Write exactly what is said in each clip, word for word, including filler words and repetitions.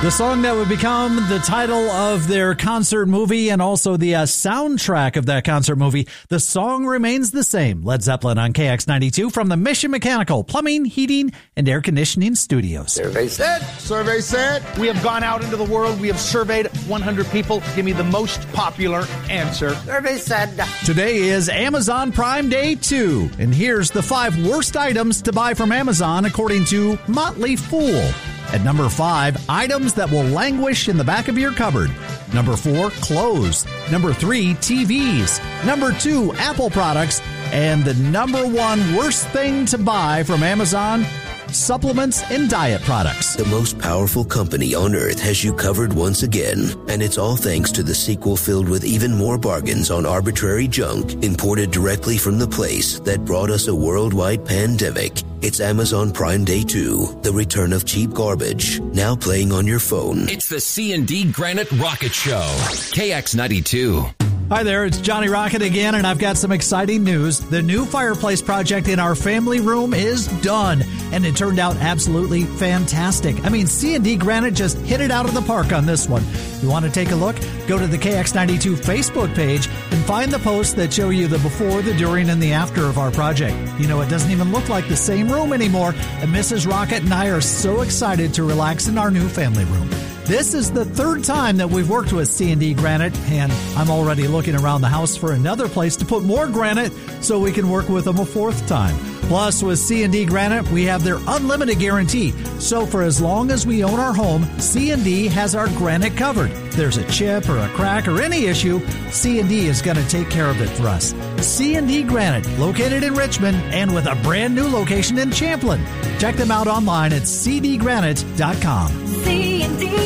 The song that would become the title of their concert movie and also the uh, soundtrack of that concert movie. The song remains the same. Led Zeppelin on K X ninety-two from the Mission Mechanical Plumbing, Heating, and Air Conditioning Studios. Survey said. Survey said. We have gone out into the world. We have surveyed one hundred people. Give me the most popular answer. Survey said. Today is Amazon Prime Day two. And here's the five worst items to buy from Amazon according to Motley Fool. At number five, items that will languish in the back of your cupboard. Number four, clothes. Number three, T Vs. Number two, Apple products. And the number one worst thing to buy from Amazon, supplements and diet products. The most powerful company on earth has you covered once again, and it's all thanks to the sequel filled with even more bargains on arbitrary junk imported directly from the place that brought us a worldwide pandemic. It's Amazon Prime Day two, the return of cheap garbage, now playing on your phone. It's the C and D Granite Rocket Show, K X ninety-two. Hi there, it's Johnny Rocket again, and I've got some exciting news. The new fireplace project in our family room is done, and it turned out absolutely fantastic. I mean, C and D Granite just hit it out of the park on this one. You want to take a look? Go to the K X ninety-two Facebook page and find the posts that show you the before, the during, and the after of our project. You know, it doesn't even look like the same room anymore, and Missus Rocket and I are so excited to relax in our new family room. This is the third time that we've worked with C and D Granite, and I'm already looking around the house for another place to put more granite so we can work with them a fourth time. Plus, with C and D Granite, we have their unlimited guarantee. So for as long as we own our home, C and D has our granite covered. If there's a chip or a crack or any issue, C and D is going to take care of it for us. C and D Granite, located in Richmond and with a brand new location in Champlin. Check them out online at c d granite dot com. C and D,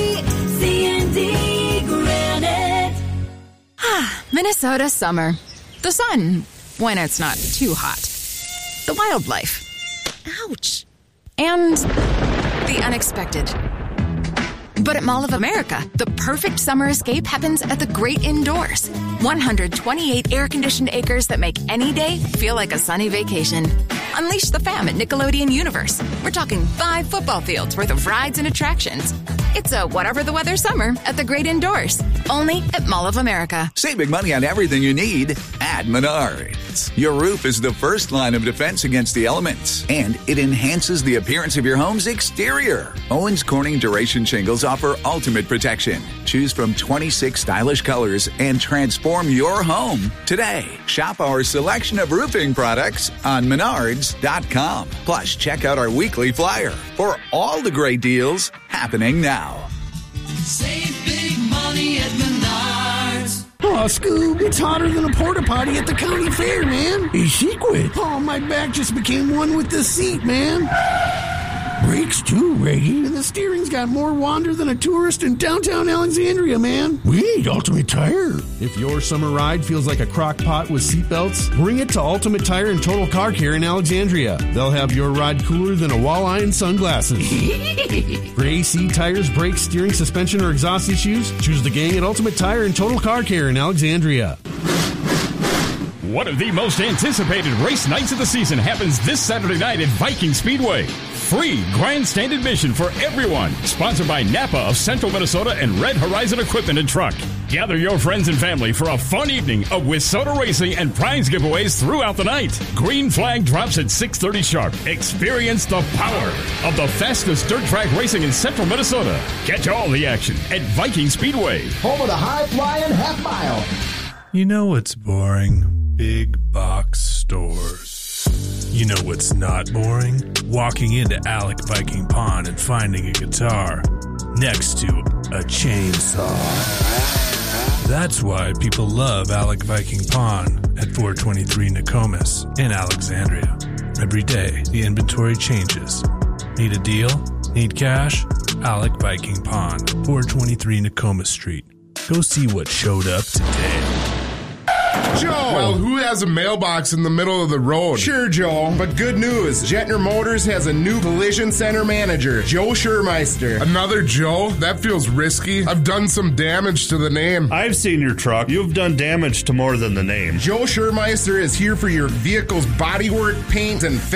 C and D Granite. Ah, Minnesota summer. The sun, when it's not too hot. The wildlife. Ouch. And the unexpected. But at Mall of America, the perfect summer escape happens at the great indoors. one hundred twenty-eight air-conditioned acres that make any day feel like a sunny vacation. Unleash the fam at Nickelodeon Universe. We're talking five football fields worth of rides and attractions. It's a whatever the weather summer at the great indoors. Only at Mall of America. Saving money on everything you need at Menards. Your roof is the first line of defense against the elements, and it enhances the appearance of your home's exterior. Owens Corning Duration Shingles offer ultimate protection. Choose from twenty-six stylish colors and transform your home today. Shop our selection of roofing products on menards dot com. Plus, check out our weekly flyer for all the great deals happening now. Save big money at Menards. Oh, Scoob, it's hotter than a porta potty at the county fair, man. A secret. Oh, my back just became one with the seat, man. Brakes too, Reggie. And the steering's got more wander than a tourist in downtown Alexandria, man. We need Ultimate Tire. If your summer ride feels like a crock pot with seatbelts, bring it to Ultimate Tire and Total Car Care in Alexandria. They'll have your ride cooler than a walleye and sunglasses. For A C, tires, brakes, steering, suspension, or exhaust issues, choose the gang at Ultimate Tire and Total Car Care in Alexandria. One of the most anticipated race nights of the season happens this Saturday night at Viking Speedway. Free grandstand admission for everyone. Sponsored by Napa of Central Minnesota and Red Horizon Equipment and Truck. Gather your friends and family for a fun evening of WISSOTA racing and prize giveaways throughout the night. Green flag drops at six thirty sharp. Experience the power of the fastest dirt track racing in Central Minnesota. Catch all the action at Viking Speedway. Home of the high-flying half mile. You know what's boring? Big box stores. You know what's not boring? Walking into Alec Viking Pawn and finding a guitar next to a chainsaw. That's why people love Alec Viking Pawn at four twenty-three Nokomis in Alexandria. Every day, the inventory changes. Need a deal? Need cash? Alec Viking Pawn, four twenty-three Nokomis Street. Go see what showed up today. Joe! Well, who has a mailbox in the middle of the road? Sure, Joe, but good news. Jetner Motors has a new collision center manager, Joe Schurmeister. Another Joe? That feels risky. I've done some damage to the name. I've seen your truck. You've done damage to more than the name. Joe Schurmeister is here for your vehicle's bodywork, paint, and